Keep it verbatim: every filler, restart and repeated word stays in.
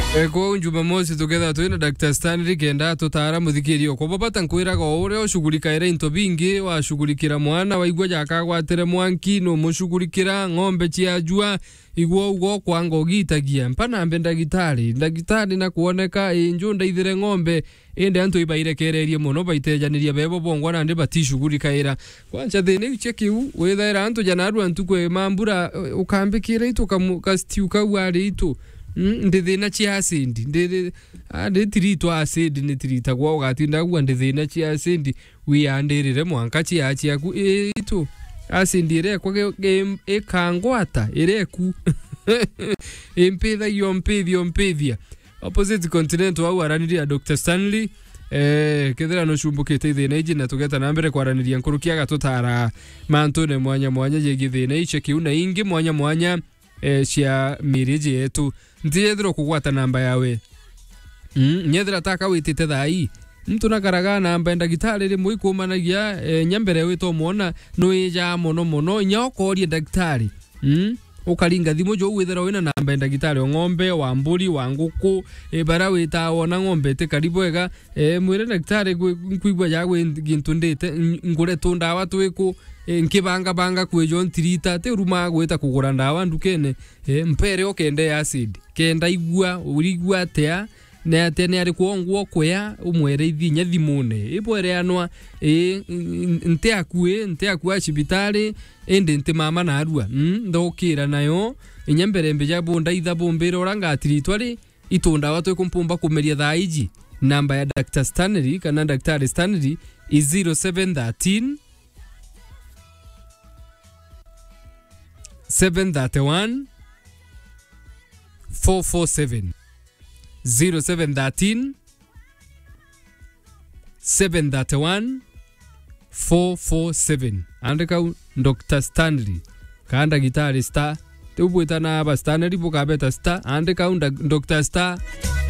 Eko Jumamosi tuketha twina Doctor Stanley kenda tutara muthikirio ko babata nkwiraga ore oshughulika ire into bingi wa shughulikira mwana waigwa jakagwatire mwanki no mushughulika ng'ombe ciajua igwo ugo kwanga ogitagia mpana mbe ndagitari ndagitari na kuoneka inju ndaithire ng'ombe ende antu ibaire kererie muno baitejaniria bebo bongwa na ndi batishughulika ira kwanza thine ucheki u wethaira antu janaru antu kwe mambura ukambikira itu kastiuka wari itu ndi thina cia acid ndi ndi tirito acid ni tirita gwa ugatinda gwa ndi thina cia acid wi andirire mwanka cia ciaku itu acid ire kwa ekangwata ireku empetha yo mpethio mpethia opposite continent wa waraniria Doctor Stanley eh kethera no cumbukite thina iji na tugeta na mbere kwaraniria nkurukia gatutara mantune mwanya mwanya yegi thina ice kiuna ingi mwanya mwanya eh cia miriji yetu ndiyethro kugwata namba yawe mm nyethra taka witite thai mtu nakaraga namba ndagitari rimwe kumanagia e, nyambere wito muona no ija mono mono nyokorie ndagitari mm ukaringa thimo jo withera wina namba ndagitari ng'ombe wa mburi wa nguku e bara wita wona ng'ombe te karibu ega e mwire ndagitari kuigwa yagwe gintu ndete ngure tunda watu iku nkibanga banga kwejo ntirita te ruma gweta kugura ndawa ndukene e mpere okende acid kenda igwa urigwa tea na atene ari kuongwo kwea umwere ithinya thimune ibwere anwa e nte akue nte akua cibitari ende nte mama na arua mm ndokira nayo inyambere mbeja bonda itha bombere oranga atiritwa ri itunda watu kumpumba kumeria thaiji namba ya Doctor Stanley kana Doctor Stanley is zero seven one three seven thirty-one four four seven zero seven thirteen seven thirty-one four four seven andika Doctor Stanley kanda guitarista tubwita na ba Stanley buka beta star andika Doctor Star